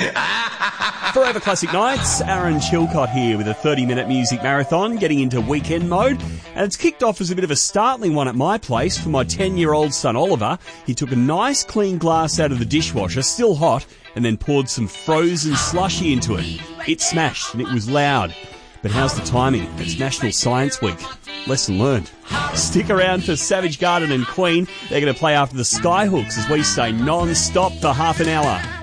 Forever Classic Nights, Aaron Chilcott here with a 30-minute music marathon getting into weekend mode. And it's kicked off as a bit of a startling one at my place for my 10-year-old son Oliver. He took a nice clean glass out of the dishwasher, still hot, and then poured some frozen slushy into it. It smashed and it was loud. But how's the timing? It's National Science Week. Lesson learned. Stick around for Savage Garden and Queen. They're going to play after the Skyhooks as we stay non-stop for half an hour.